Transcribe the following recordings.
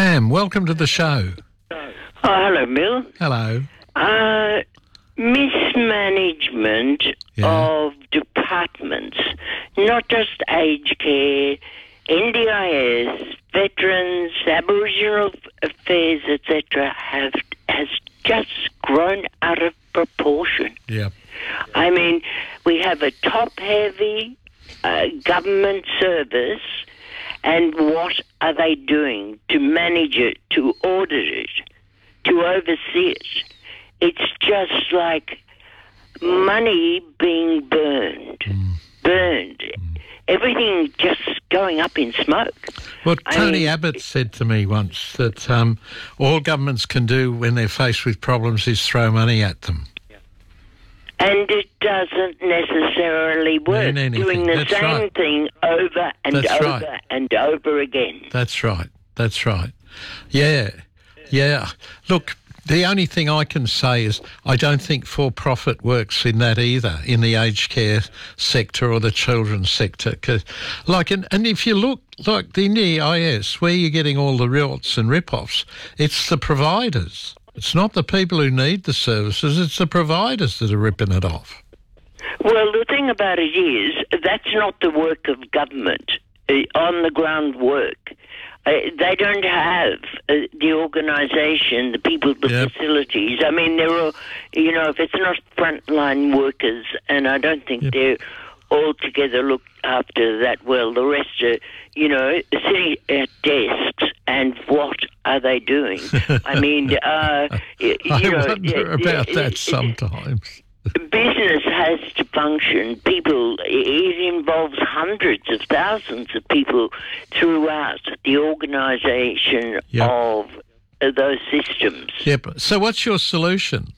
Pam, welcome to the show. Oh, hello, Bill. Hello. Mismanagement of departments, not just aged care, NDIS, veterans, Aboriginal affairs, etc., has just grown out of proportion. Yeah. I mean, we have a top-heavy government service, and what are they doing to manage it, to audit it, to oversee it? It's just like money being burned. Everything just going up in smoke. Well, Tony Abbott said to me once that all governments can do when they're faced with problems is throw money at them. And it doesn't necessarily work. Doing the same thing over and over and over again. That's right. Yeah. Look, the only thing I can say is I don't think for-profit works in that either, in the aged care sector or the children's sector. Cause, and if you look, like in the EIS, where you're getting all the riots and rip-offs, it's the providers. It's not the people who need the services, it's the providers that are ripping it off. Well, the thing about it is, that's not the work of government, on-the-ground work. They don't have the organisation, the people, the facilities. I mean, they're all, if it's not frontline workers, and I don't think they're altogether looked after that well. The rest are, sitting at desks, and what are they doing? I mean, I wonder about that sometimes. Business has to function. It involves hundreds of thousands of people throughout the organisation of those systems. Yep. So what's your solution?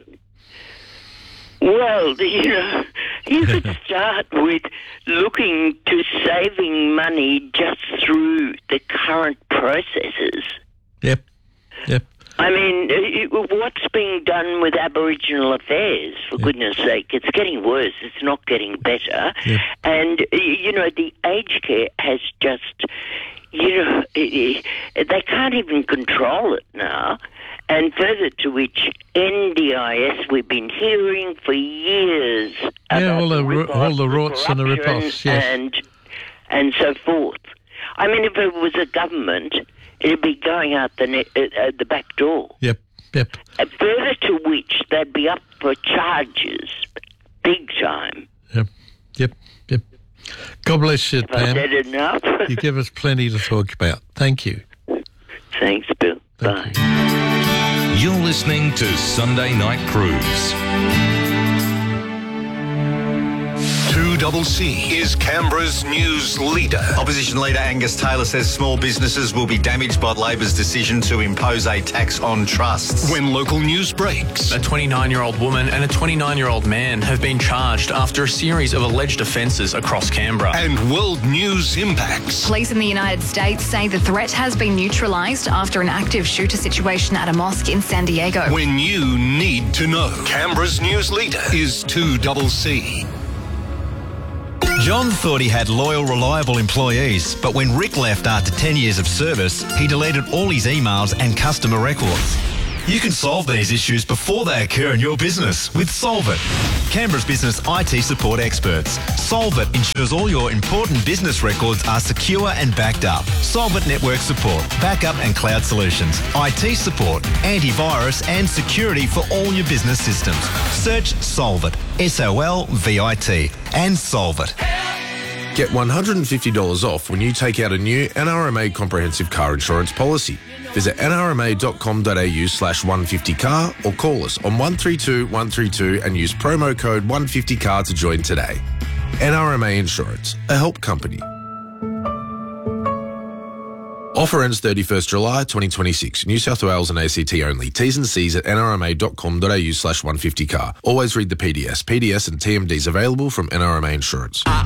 Well, you could start with looking to saving money just through the current processes. Yep. I mean, what's being done with Aboriginal affairs, for goodness sake? It's getting worse. It's not getting better. Yep. And, the aged care has just, they can't even control it now. And further to which, NDIS, we've been hearing for years about all the rorts and the rip-offs, and so forth. I mean, if it was a government, it'd be going out the back door. Yep. Further to which, they'd be up for charges, big time. Yep. God bless you, Pam. Have I said enough? You give us plenty to talk about. Thank you. Thanks, Bill. Bye. You're listening to Sunday Night Cruise. 2CC is Canberra's news leader. Opposition leader Angus Taylor says small businesses will be damaged by Labor's decision to impose a tax on trusts. When local news breaks. A 29-year-old woman and a 29-year-old man have been charged after a series of alleged offences across Canberra. And world news impacts. Police in the United States say the threat has been neutralised after an active shooter situation at a mosque in San Diego. When you need to know. Canberra's news leader is 2CC. John thought he had loyal, reliable employees, but when Rick left after 10 years of service, he deleted all his emails and customer records. You can solve these issues before they occur in your business with Solvit, Canberra's business IT support experts. Solvit ensures all your important business records are secure and backed up. Solvit network support, backup and cloud solutions, IT support, antivirus and security for all your business systems. Search Solvit, SOLVIT, and Solvit. Get $150 off when you take out a new NRMA comprehensive car insurance policy. Visit nrma.com.au/150car or call us on 132 132 and use promo code 150car to join today. NRMA Insurance, a help company. Offer ends 31st July 2026. New South Wales and ACT only. T's and C's at nrma.com.au/150car. Always read the PDS. PDS and TMDs available from NRMA Insurance.